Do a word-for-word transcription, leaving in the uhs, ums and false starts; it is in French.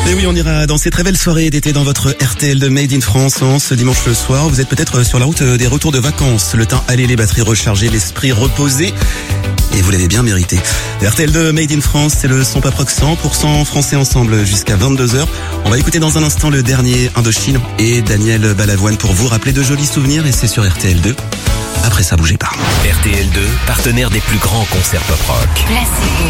Et oui, on ira dans ces très belles soirées d'été dans votre R T L de Made in France. Hein, ce dimanche le soir, vous êtes peut-être sur la route des retours de vacances. Le temps aller, les batteries rechargées, l'esprit reposé. Et vous l'avez bien mérité. R T L de Made in France, c'est le son Paprox cent pour cent français ensemble jusqu'à vingt-deux heures. On va écouter dans un instant le dernier Indochine et Daniel Balavoine pour vous rappeler de jolis souvenirs. Et c'est sur R T L deux. Après ça, bougez pas. R T L deux, partenaire des plus grands concerts pop rock. Placebo.